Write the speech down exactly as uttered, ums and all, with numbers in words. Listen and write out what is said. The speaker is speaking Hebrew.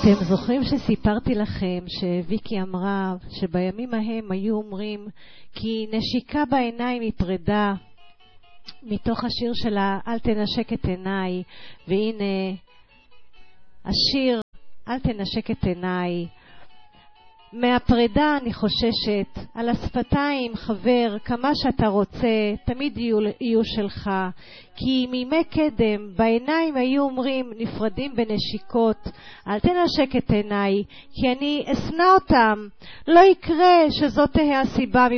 אתם זוכרים שסיפרתי לכם שוויקי אמרה שבימים ההם היו אומרים כי נשיקה בעיניים היא פרידה, מתוך השיר שלה אל תנשק את עיניי. והנה השיר אל תנשק את עיניי. מהפרידה אני חוששת, על השפתיים חבר, כמה שאתה רוצה, תמיד יהיו, יהיו שלך. כי מימי קדם בעיניים היו אומרים נפרדים בנשיקות, אל תנשק את עיניי, כי אני אסנע אותם. לא יקרה שזאת תהיה הסיבה